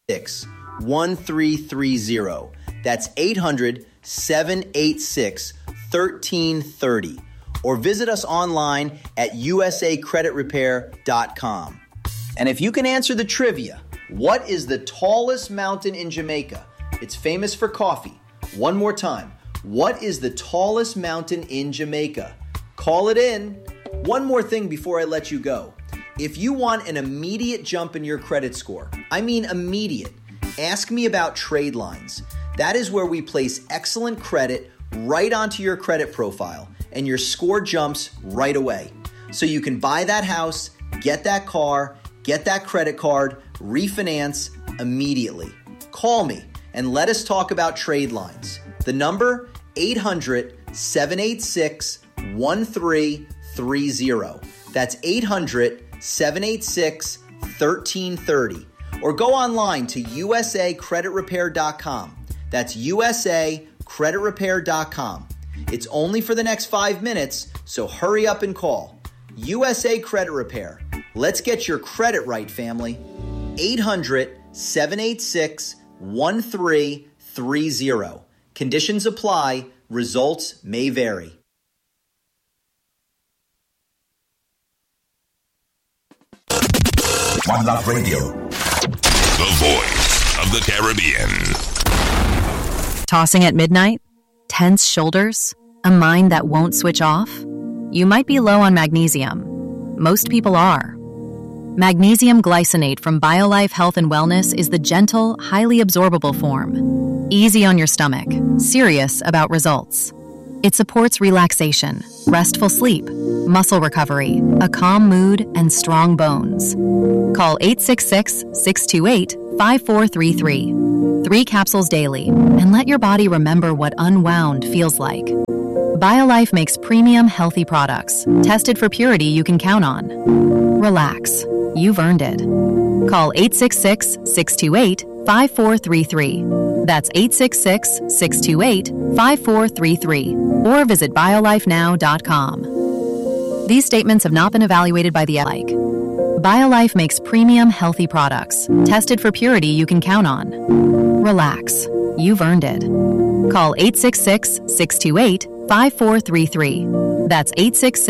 1330. That's 800-786-1330. Or visit us online at usacreditrepair.com. And if you can answer the trivia, what is the tallest mountain in Jamaica? It's famous for coffee. One more time. What is the tallest mountain in Jamaica? Call it in. One more thing before I let you go. If you want an immediate jump in your credit score, I mean immediate, ask me about Trade Lines. That is where we place excellent credit right onto your credit profile, and your score jumps right away. So you can buy that house, get that car, get that credit card, refinance immediately. Call me and let us talk about Trade Lines. The number, 800-786-1330. That's 800-786-1330. Or go online to usacreditrepair.com. That's usacreditrepair.com. It's only for the next 5 minutes, so hurry up and call. USA Credit Repair. Let's get your credit right, family. 800-786-1330. Conditions apply. Results may vary. One Love Radio. The voice of the Caribbean. Tossing at midnight? Tense shoulders? A mind that won't switch off? You might be low on magnesium. Most people are. Magnesium glycinate from BioLife Health and Wellness is the gentle, highly absorbable form. Easy on your stomach, serious about results. It supports relaxation, restful sleep, muscle recovery, a calm mood, and strong bones. Call 866-628-5433. 3 capsules daily, and let your body remember what unwound feels like. BioLife makes premium healthy products, tested for purity you can count on. Relax. You've earned it. Call 866-628-5433. That's 866-628-5433. Or visit biolifenow.com. These statements have not been evaluated by the BioLife makes premium healthy products, tested for purity you can count on. Relax. You've earned it. Call 866-628-5433. That's 866